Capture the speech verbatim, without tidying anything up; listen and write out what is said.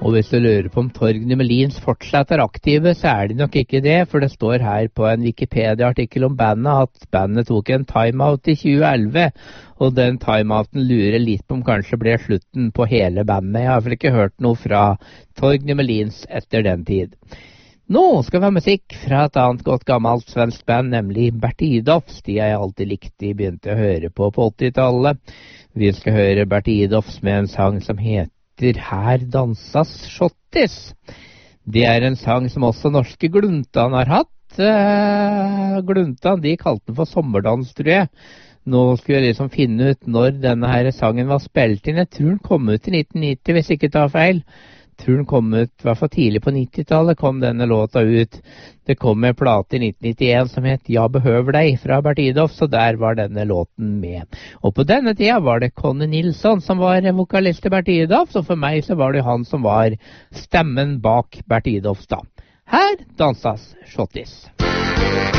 Og hvis du lurer på om Torgny Melins fortsatt er aktive, så er de nok ikke det, for det står her på en Wikipedia-artikkel om bandet at bandet tok en timeout i tjue elleve, og den timeouten lurer litt på om kanskje ble slutten på hele bandet. Jeg har i hvert fall ikke hørt noe fra Torgny Melins etter den tid. Nå skal vi ha musikk fra et annet godt gammelt svensk band, nemlig Bertidoffs. De har jeg alltid likt, de begynte å høre på på åttitallet. Vi skal høre Bertidoffs med en sang som heter Her dansas Schottis. Det er en sang som også norske Gluntan har hatt. Eh, Gluntan, de kalte den for sommerdans, tror jeg. Nå skulle jeg liksom finne ut når denne her sangen var spilt inn. Jeg tror den kom ut i nitten nitti, hvis jeg ikke tar feil. Jeg tror den kom ut, i hvert fall tidlig på nittitallet kom denne låta ut. Det kom en plate i nitten nittien som het Ja behøver deg fra Bertidoff, så der var denne låten med. Og på denne tida var det Conny Nilsson som var vokalist i Bertidoff, så for meg så var det han som var stemmen bak Bertidoff da. Her dansas Schottis.